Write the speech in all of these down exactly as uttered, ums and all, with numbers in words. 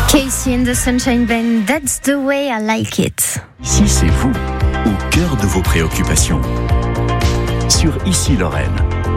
Casey and the Sunshine Band, that's the way I like it. Ici, c'est vous, au cœur de vos préoccupations. Sur Ici Lorraine.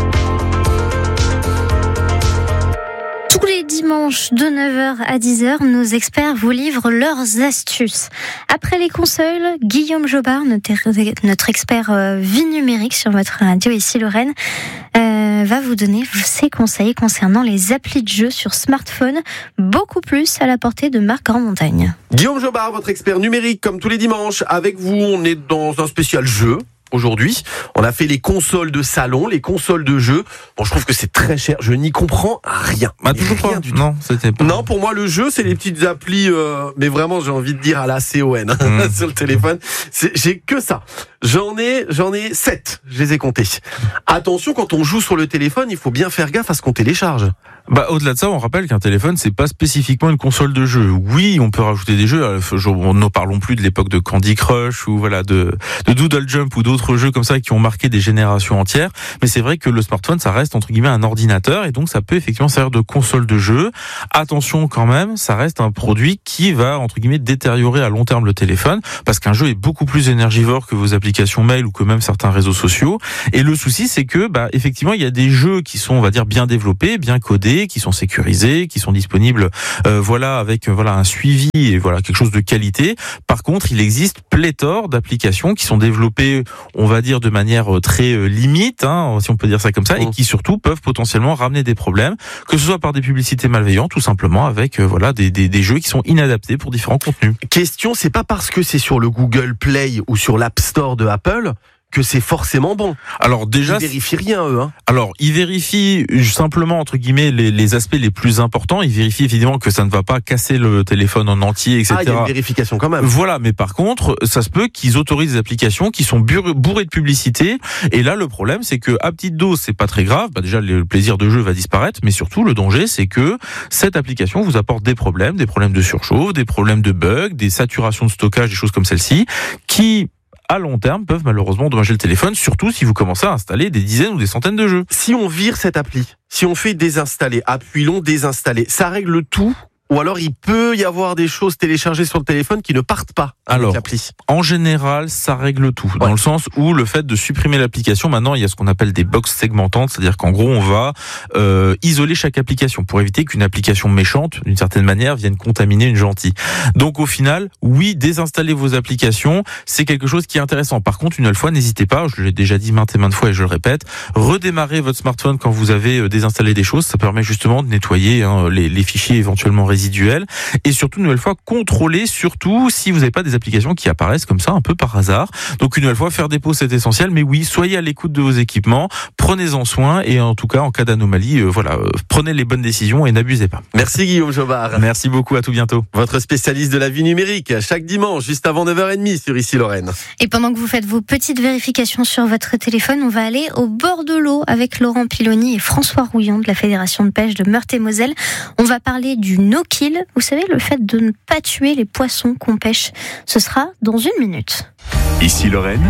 Tous les dimanches de neuf heures à dix heures, nos experts vous livrent leurs astuces. Après les consoles, Guillaume Jobard, notre, notre expert euh, vie numérique sur votre radio Ici Lorraine, euh, va vous donner ses conseils concernant les applis de jeux sur smartphone, beaucoup plus à la portée de Marc Grandmontagne. Guillaume Jobard, votre expert numérique, comme tous les dimanches. Avec vous, on est dans un spécial jeu. Aujourd'hui, on a fait les consoles de salon, les consoles de jeux. Bon, je trouve que c'est très cher. Je n'y comprends rien. Bah, toujours rien pas. du tout. Non, c'était pas. Non, pour moi, le jeu, c'est les petites applis, euh, mais vraiment, j'ai envie de dire à la C O N mmh. sur le téléphone. C'est, j'ai que ça. J'en ai, j'en ai sept. Je les ai comptés. Attention, quand on joue sur le téléphone, il faut bien faire gaffe à ce qu'on télécharge. Bah, au-delà de ça, on rappelle qu'un téléphone, c'est pas spécifiquement une console de jeu. Oui, on peut rajouter des jeux. On ne parlons plus de l'époque de Candy Crush ou voilà de, de Doodle Jump ou d'autres jeux comme ça qui ont marqué des générations entières. Mais c'est vrai que le smartphone, ça reste entre guillemets un ordinateur et donc ça peut effectivement servir de console de jeu. Attention quand même, ça reste un produit qui va entre guillemets détériorer à long terme le téléphone parce qu'un jeu est beaucoup plus énergivore que vos applications mail ou que même certains réseaux sociaux. Et le souci, c'est que bah effectivement, il y a des jeux qui sont, on va dire, bien développés, bien codés, qui sont sécurisés, qui sont disponibles, euh, voilà, avec euh, voilà un suivi et voilà quelque chose de qualité. Par contre, il existe pléthore d'applications qui sont développées, on va dire, de manière très euh, limite, hein, si on peut dire ça comme ça, mmh. et qui surtout peuvent potentiellement ramener des problèmes, que ce soit par des publicités malveillantes, tout simplement avec euh, voilà des, des des jeux qui sont inadaptés pour différents contenus. Question, c'est pas parce que c'est sur le Google Play ou sur l'App Store de Apple que c'est forcément bon. Alors déjà, ils vérifient rien eux. Hein. Alors ils vérifient simplement entre guillemets les, les aspects les plus importants. Ils vérifient évidemment que ça ne va pas casser le téléphone en entier, et cetera. Ah, il y a une vérification quand même. Voilà, mais par contre, ça se peut qu'ils autorisent des applications qui sont bourrées de publicité. Et là, le problème, c'est que à petite dose, c'est pas très grave. Bah déjà, le plaisir de jeu va disparaître, mais surtout le danger, c'est que cette application vous apporte des problèmes, des problèmes de surchauffe, des problèmes de bugs, des saturations de stockage, des choses comme celle-ci, qui à long terme, peuvent malheureusement endommager le téléphone, surtout si vous commencez à installer des dizaines ou des centaines de jeux. Si on vire cette appli, si on fait désinstaller, appui long, désinstaller, ça règle tout? Ou alors il peut y avoir des choses téléchargées sur le téléphone qui ne partent pas avec alors, l'appli. En général, ça règle tout. Ouais. Dans le sens où le fait de supprimer l'application, maintenant il y a ce qu'on appelle des box segmentantes, c'est-à-dire qu'en gros on va euh, isoler chaque application pour éviter qu'une application méchante, d'une certaine manière, vienne contaminer une gentille. Donc au final, oui, désinstaller vos applications, c'est quelque chose qui est intéressant. Par contre, une fois, n'hésitez pas, je l'ai déjà dit maintes et maintes fois et je le répète, redémarrer votre smartphone quand vous avez désinstallé des choses, ça permet justement de nettoyer hein, les, les fichiers éventuellement résiduels. Et surtout, une nouvelle fois, contrôler surtout si vous n'avez pas des applications qui apparaissent comme ça un peu par hasard. Donc une nouvelle fois, faire des pauses, c'est essentiel. Mais oui, soyez à l'écoute de vos équipements, prenez-en soin et en tout cas, en cas d'anomalie, euh, voilà, euh, prenez les bonnes décisions et n'abusez pas. Merci Guillaume Jobard. Merci beaucoup, à tout bientôt. Votre spécialiste de la vie numérique, chaque dimanche, juste avant neuf heures trente sur Ici Lorraine. Et pendant que vous faites vos petites vérifications sur votre téléphone, on va aller au bord de l'eau avec Laurent Piloni et François Rouillon de la Fédération de pêche de Meurthe-et-Moselle. On va parler du no-kill. Vous savez, le fait de ne pas tuer les poissons qu'on pêche. Ce sera dans une minute. Ici Lorraine,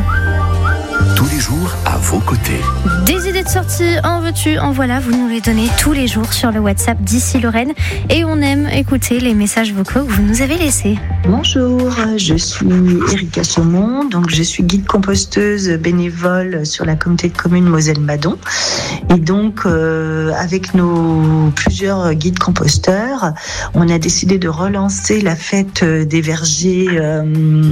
tous les jours à vos côtés. Des idées de sortie, en veux-tu, en voilà, vous nous les donnez tous les jours sur le WhatsApp d'Ici Lorraine. Et on aime écouter les messages vocaux que vous nous avez laissés. Bonjour, je suis Erika Saumon, donc je suis guide composteuse bénévole sur la communauté de communes Moselle-Madon. Et donc, euh, avec nos plusieurs guides composteurs, on a décidé de relancer la fête des vergers euh,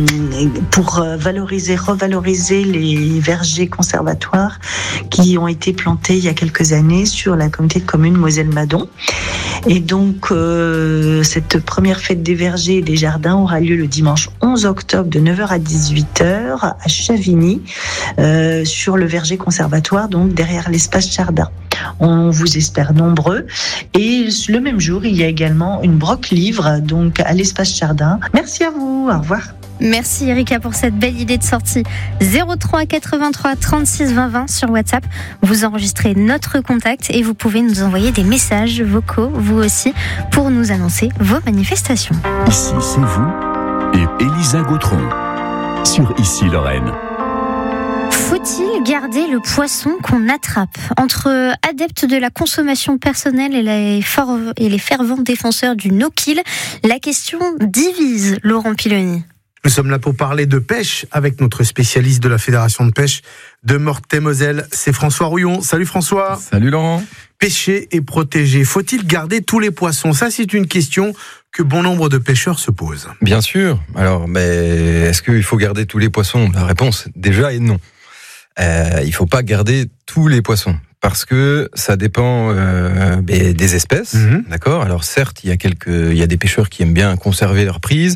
pour valoriser, revaloriser les vergers conservatoires qui ont été plantés il y a quelques années sur la communauté de communes Moselle-Madon. Et donc, euh, cette première fête des vergers et des jardins aura lieu le dimanche onze octobre de neuf heures à dix-huit heures à Chavigny, euh, sur le verger conservatoire, donc derrière l'espace jardin. On vous espère nombreux. Et le même jour, il y a également une broc livre, donc à l'espace jardin. Merci à vous. Au revoir. Merci Erika pour cette belle idée de sortie. zéro trois quatre-vingt-trois trente-six vingt vingt sur WhatsApp. Vous enregistrez notre contact et vous pouvez nous envoyer des messages vocaux, vous aussi, pour nous annoncer vos manifestations. Ici, c'est vous et Elisa Gautron sur Ici Lorraine. Faut-il garder le poisson qu'on attrape ? Entre adeptes de la consommation personnelle et les, for- et les fervents défenseurs du no-kill, la question divise, Laurent Piloni. Nous sommes là pour parler de pêche avec notre spécialiste de la Fédération de pêche de Meurthe-et-Moselle, c'est François Rouillon. Salut François. Salut Laurent. Pêcher et protéger, faut-il garder tous les poissons ? Ça, c'est une question que bon nombre de pêcheurs se posent. Bien sûr. Alors, mais est-ce qu'il faut garder tous les poissons ? La réponse, déjà, est non. Euh, il ne faut pas garder tous les poissons. Parce que ça dépend euh, des espèces, mmh. D'accord ? Alors certes, il y a quelques, il y a des pêcheurs qui aiment bien conserver leur prise,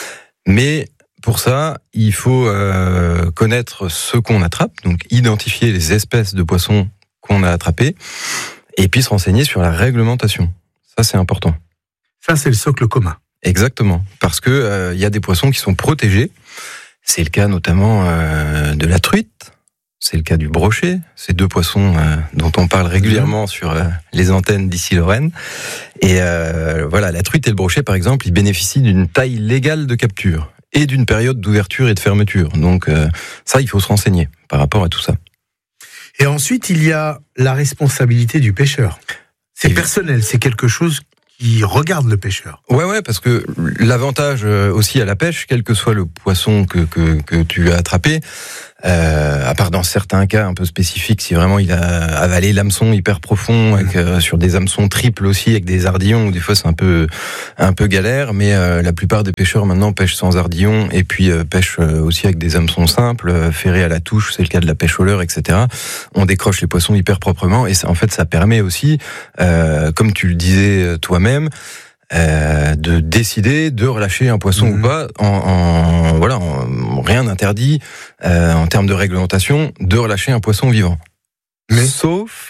mais pour ça, il faut euh, connaître ce qu'on attrape, donc identifier les espèces de poissons qu'on a attrapées, et puis se renseigner sur la réglementation. Ça, c'est important. Ça, c'est le socle commun. Exactement, parce que euh, il y a des poissons qui sont protégés. C'est le cas notamment euh, de la truite. C'est le cas du brochet, ces deux poissons euh, dont on parle régulièrement sur euh, les antennes d'ici Lorraine. Et euh, voilà, la truite et le brochet, par exemple, ils bénéficient d'une taille légale de capture et d'une période d'ouverture et de fermeture. Donc euh, ça, il faut se renseigner par rapport à tout ça. Et ensuite, il y a la responsabilité du pêcheur. C'est et personnel, c'est quelque chose qui regarde le pêcheur. Ouais, ouais, parce que l'avantage aussi à la pêche, quel que soit le poisson que que, que tu as attrapé, euh, à part dans certains cas un peu spécifiques, si vraiment il a avalé l'hameçon hyper profond, avec, euh, sur des hameçons triples aussi, avec des ardillons, où des fois c'est un peu un peu galère, mais euh, la plupart des pêcheurs maintenant pêchent sans ardillons, et puis euh, pêchent aussi avec des hameçons simples, euh, ferrés à la touche, c'est le cas de la pêche au leurre, et cetera. On décroche les poissons hyper proprement, et ça, en fait ça permet aussi, euh, comme tu le disais toi-même, même euh, de décider de relâcher un poisson mmh. ou pas, en, en voilà, en, rien n'interdit euh, en termes de réglementation de relâcher un poisson vivant. Mais sauf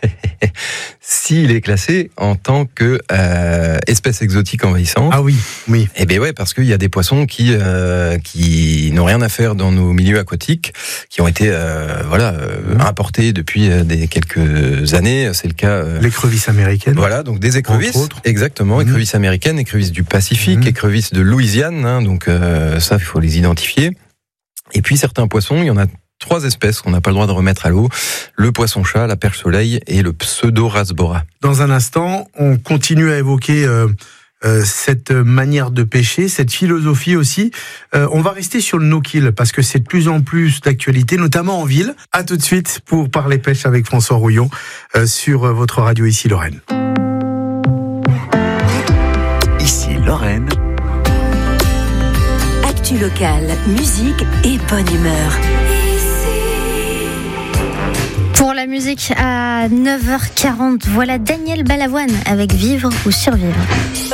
s'il est classé en tant que euh, espèce exotique envahissante. Ah oui, oui. Eh ben ouais, parce qu'il y a des poissons qui euh, qui n'ont rien à faire dans nos milieux aquatiques, qui ont été euh, voilà euh, mmh. importés depuis des quelques années. C'est le cas. Euh, l'écrevisse américaine. Voilà, donc des écrevisses. Exactement, mmh. écrevisses américaines, écrevisses du Pacifique, mmh. écrevisses de Louisiane. Hein, donc euh, ça, il faut les identifier. Et puis certains poissons, il y en a trois espèces qu'on n'a pas le droit de remettre à l'eau, le poisson-chat, la perche-soleil et le pseudo-rasbora. Dans un instant, on continue à évoquer euh, euh, cette manière de pêcher, cette philosophie aussi. Euh, on va rester sur le no-kill parce que c'est de plus en plus d'actualité, notamment en ville. À tout de suite pour parler pêche avec François Rouillon euh, sur votre radio ici Lorraine. Ici Lorraine. Actu locale, musique et bonne humeur. Pour la musique à neuf heures quarante, voilà Daniel Balavoine avec Vivre ou Survivre.